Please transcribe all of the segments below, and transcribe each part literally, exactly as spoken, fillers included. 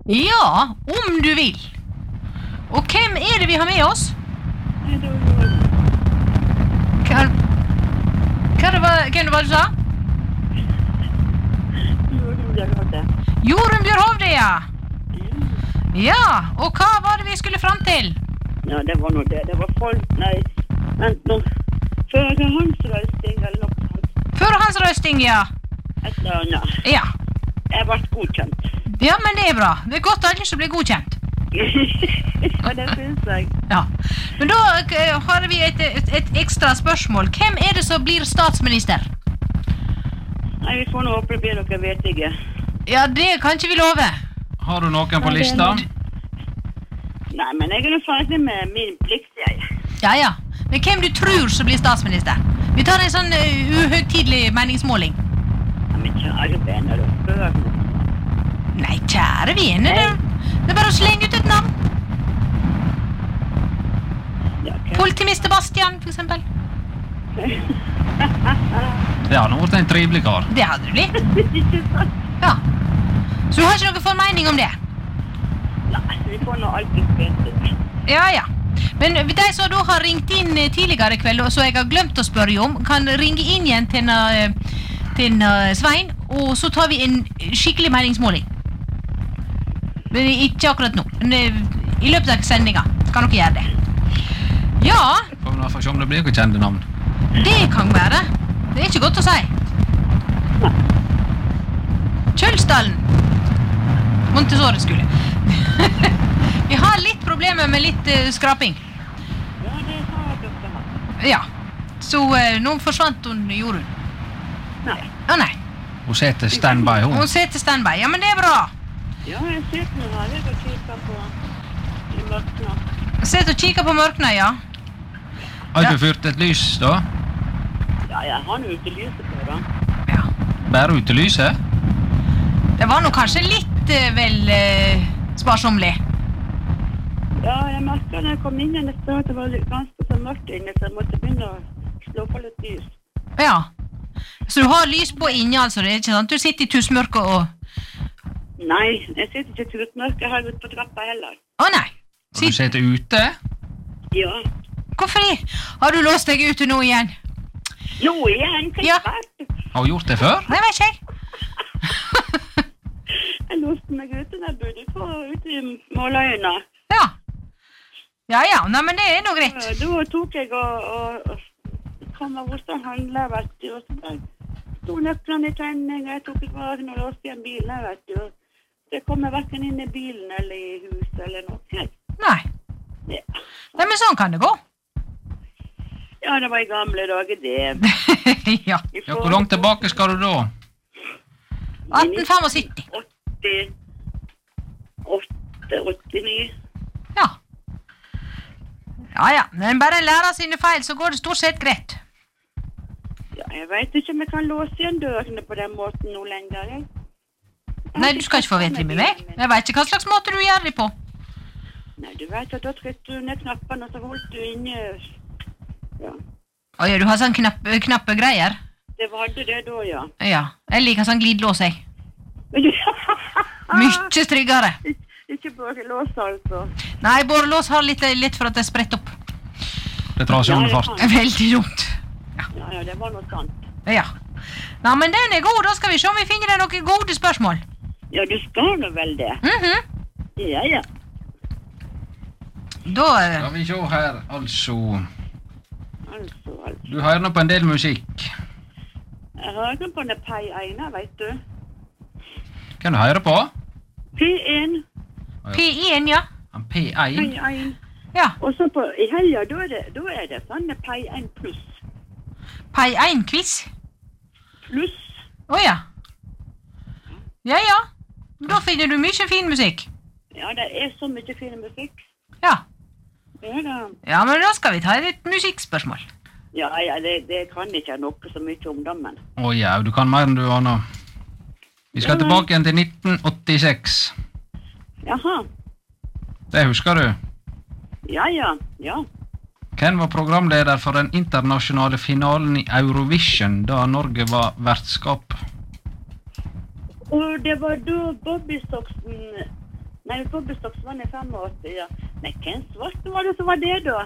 Ja, om du vil. Og hvem er det vi har med oss? Hva, hva det var, hvem det var du sa? Jorunn Bjørhovde. Jorunn Bjørhovde, ja. Ja, og hva var det vi skulle frem til? Ja, det var noe det. Det var folk, nei, vent nå. Førehandsrøsting eller noe sånt. Førehandsrøsting, ja. Et eller annet. Ja. Jeg ble godkjent. Ja, men det er bra. Det er godt alle som blir godkjent. Ja, det synes jeg. Ja. Men da eh, har vi et, et, et ekstra spørsmål. Hvem er det som blir statsminister? Nei, vi får nå håpe det blir noe vet ikke. Ja, det kan ikke vi love. Har du noen på lista? Nei, men jeg er nå ferdig med min plikt, jeg. Ja, ja. Men hvem du tror som blir statsminister? Vi tar en sånn uh, uhøytidelig meningsmåling. Ja, men kjære venner, du spør nå. Nei, kjære venner, det, det er bare å slenge ut et navn. Ja, okay. Politimister Bastian, for eksempel. Ja, nå ble det en trivelig kar. Det hadde det blitt. Ikke sant? Ja. Så du har ikke noe formening om det? Nei, vi får nå alltid vite. Ja, ja. Men de som da har ringt inn tidligere i kveld, og så jeg har glemt å spørre om, kan ringe inn igjen til, en, til en Svein, og så tar vi en skikkelig meningsmåling. Men ikke akkurat nå. I løpet av sendinga kan dere gjøre det. Ja. Får vi nå få se om det blir noen kjente navn. Det kan være. Det er ikke godt å si. Kjølsdalen. Montessori-skole. Vi har litt problemer med litt uh, skraping. Ja, det har dere hatt. Ja. Så uh, nå forsvant hun Jorunn. Nei. Å nei. Hun setter standby, hun. Hun setter standby. Ja, men det er bra. Ja, jeg sitter nå her. Jeg har kikket på i mørkene. Sitter og kikker på mørkene, ja. Har Ja. du fyrt et lys, da? Ja, jeg har nå ute lyset på, da. Ja. Bare ute lyset? Det var nå kanskje litt uh, vel uh, sparsomlig. Ja, jeg merket når jeg kom inn igjen, at det var ganske så mørkt inne, så jeg måtte begynne å slå på litt lys. Ja. Så du har lys på inne, altså. Det er ikke sant? Du sitter i tussmørket og... Nei, jeg sitter ikke til utmørket, jeg har gått på trappa heller. Å nei. Har du sett ute? Ja. Hvorfor det? Har du låst deg ute nå igjen? Nå igjen, hva Ja. er det? Har hun gjort det før? Nei, vet ikke jeg. Jeg låste meg ute der jeg bodde på ute i Måløyene. Ja. Ja, ja. Nei, men det er noe greit. Ja, Da tok jeg og, og, og kom av hos og handlet, vet du, og så bare stod nøklene i tenning, jeg tok i vagen og låste igjen bilen, vet du. Så jeg kom jeg hverken inn i bilen eller i huset eller noe. Ja. Nei. Ja. Nei, men sånn kan det gå. Ja, det var i gamle dager, det. Ja. Ja, hvor langt tilbake skal du da? atten syttifem. åtti, åtte, åttini. Ja. Ja, ja. Men bare lære sine feil, så går det stort sett greit. Ja, jeg vet ikke om jeg kan låse igjen dørene på den måten nå lenger, jeg. Nei, du skal ikke få vite det med meg. Jeg vet ikke hva slags måte du gjør det på. Nei, du vet at da trykte du ned knappene, og så holdt du inne. Ja. Å ja, du har sånn knapp, knappe greier. Det var det det da, ja. Ja, jeg liker sånn glidelås, jeg. Mykje tryggere. Ik ikke bare lås, altså. Nei, borrelås har litt, litt for at det er spredt opp. Det drar seg Ja, under det fart. kan. Veldig dumt. Ja, ja, det var noe sant. Ja. Nei, men den er god. Da skal vi se om vi finner deg noen gode spørsmål. Ja, du skal nå vel det. Mhm. Ja, ja. Da... eh, Skal vi se her, altså. Altså, altså. Du hører nå på en del musikk. Jeg hørte på den P én, vet du. Kan du høre på? P én, P én, ja. Han P P én. én. Ja. Og så på, i helga, da er det, da er det sånn P én pluss. P én-quiz. Pluss. Åja. Ja, ja. Da finner du mye fin musikk. Ja, det er så mye fin musikk. Ja. Ja, da. Ja, men da skal vi ta et musikkspørsmål. Ja, ja, det, det kan ikke noe så mye om dem, men. Å ja, du kan mer enn du aner. Vi skal Ja. tilbake igjen til nitten åttiseks. Jaha. Det husker du? Ja, ja, ja. Hvem var programleder for den internasjonale finalen i Eurovision da Norge var vertskap? Og det var da Bobby Stockton Nei, vi får besøk som var i åttifem, ja. Nei, hvem svart var det som var det da?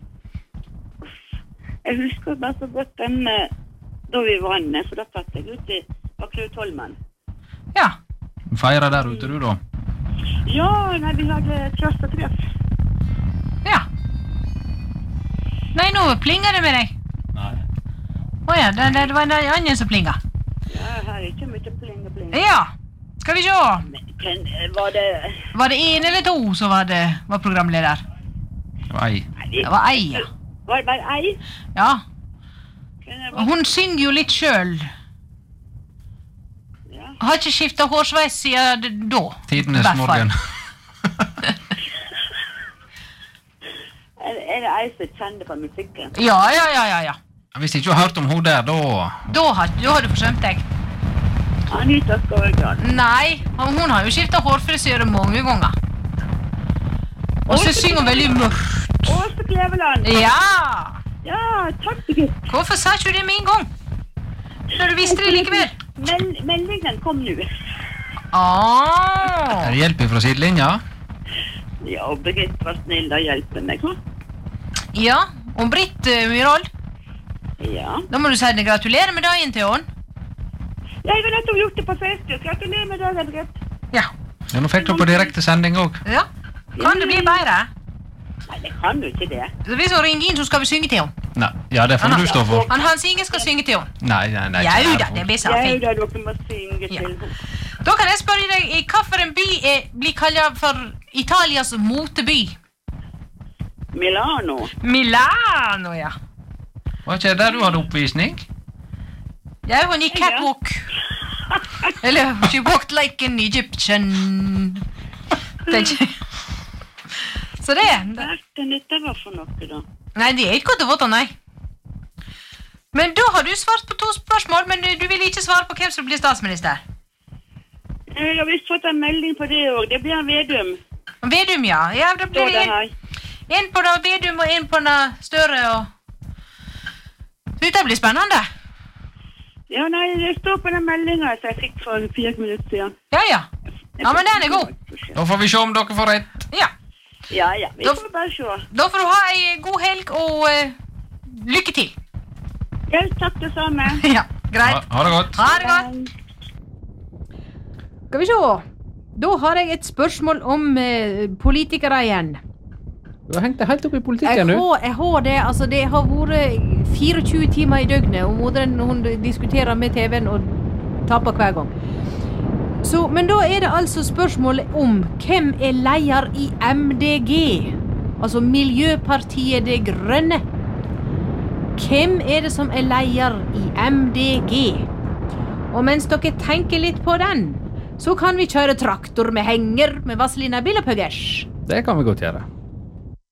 Jeg husker bare så godt den da vi vann, for da tatt jeg ut i Akraut Holmen. Ja. Feira der ute, du da? Ja, nei, vi hadde klass og treff. Ja. Nei, nå plinger det med deg. Nei. Åja, det, det var en annen som plinga. Ja, her er ikke mye pling og pling. Ja, skal vi se. Men var det... Var det en eller to som var, det, var programleder? Det var ei. Det var ei, ja. Var det bare ei? Ja. Var... Hun synger jo litt selv. Ja. Har ikke skiftet hårsveis siden da. Tidenes morgen. Er, er det ei som kjenner på musikken? Ja, ja, ja, ja, ja. Hvis ikke du har hørt om hun der, da... Da har, da har du forsømt deg. Anita Skovgard. Nei, hun har jo skiftet hårfrisyre mange ganger. Og så synger hun veldig mørkt. Åse Kleveland. Ja! Ja, takk Birgit. Hvorfor sa ikke du det med en gang? Når du visste det likevel. Mel meldingen kom nu. Ah. Er det hjelp fra sidelinja? Ja, og Birgit var snill og hjelpe meg, hva? Ja, og Britt uh, Myhrvold. Ja. Da må du si gratulerer med dagen til henne. Jeg har nettopp gjort det på Facebook. Gratulerer med dagen, Birgit. Ja. Ja, nå fikk du på direkte sending også. Ja. Kan det bli bedre? Nei, det kan du ikke det. Hvis hun ringer inn, så skal vi synge til henne. Nei, ja, det får du stå for. Han Hans Inge skal synge til henne. Nei, nei, nei. Ja, ikke da, her. det blir så Ja, fint. da, dere må synge Ja. til henne. Da kan jeg spørre deg, i hva for en by er, blir kallet for Italias moteby? Milano. Milano, ja. Var ikke det der du hadde oppvisning? Ja, hun gikk catwalk. Eller, she walked like an Egyptian. Tenk. Så det, Hva er det dette var for noe, da? nei, det er ikke godt å vite, nei. Men da har du svart på to spørsmål, men du vil ikke svare på hvem som blir statsminister. Jeg har visst fått en melding på det også. Det blir en Vedum. Vedum, ja. Ja, da blir Står det det her. en på da Vedum og en på da Støre og... Dette blir spennende. Ja, nei, det står på den meldingen som jeg fikk for fire minutter siden. Ja, ja. Ja, men den er god. Da får vi se om dere får rett. Ja. Ja, ja, vi Da- får bare se. Da får du ha en god helg og uh, lykke til. Ja, takk det samme. Ja, Ha, greit. ha det godt. Ha det godt. Skal vi se. Da har jeg et spørsmål om uh, politikere igjen. Du har hengt deg helt opp i Jeg politikken, du. har, jeg har det, altså det har vært fireogtjue timer i døgnet, og moderen hun diskuterer med T V-en og taper hver gang. Så, men da er det altså spørsmålet om hvem er leder i M D G, altså Miljøpartiet Det Grønne. Hvem er det som er leder i M D G? Og mens dere tenker litt på den, så kan vi kjøre traktor med henger med Vazelina Bilopphøggers. Det kan vi godt gjøre.